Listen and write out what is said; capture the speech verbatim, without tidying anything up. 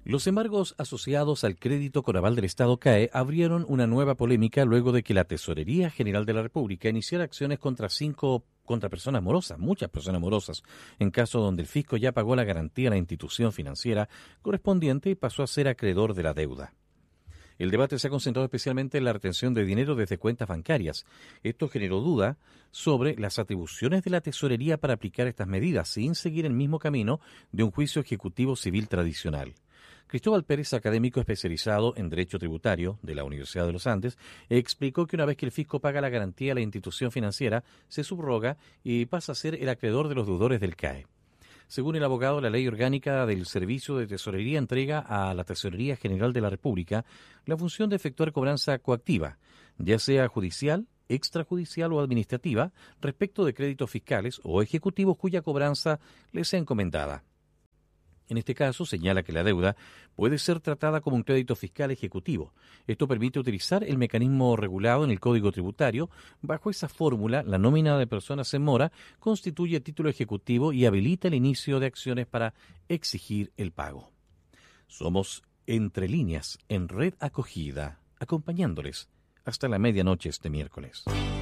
Los embargos asociados al crédito con aval del Estado C A E abrieron una nueva polémica luego de que la Tesorería General de la República iniciara acciones contra cinco contra personas morosas, muchas personas morosas, en caso donde el fisco ya pagó la garantía a la institución financiera correspondiente y pasó a ser acreedor de la deuda. El debate se ha concentrado especialmente en la retención de dinero desde cuentas bancarias. Esto generó duda sobre las atribuciones de la Tesorería para aplicar estas medidas, sin seguir el mismo camino de un juicio ejecutivo civil tradicional. Cristóbal Pérez, académico especializado en Derecho Tributario de la Universidad de los Andes, explicó que una vez que el fisco paga la garantía a la institución financiera, se subroga y pasa a ser el acreedor de los deudores del C A E. Según el abogado, la Ley Orgánica del Servicio de Tesorería entrega a la Tesorería General de la República la función de efectuar cobranza coactiva, ya sea judicial, extrajudicial o administrativa, respecto de créditos fiscales o ejecutivos cuya cobranza les sea encomendada. En este caso, señala que la deuda puede ser tratada como un crédito fiscal ejecutivo. Esto permite utilizar el mecanismo regulado en el Código Tributario. Bajo esa fórmula, la nómina de personas en mora constituye título ejecutivo y habilita el inicio de acciones para exigir el pago. Somos Entre Líneas en Red Acogida, acompañándoles hasta la medianoche este miércoles.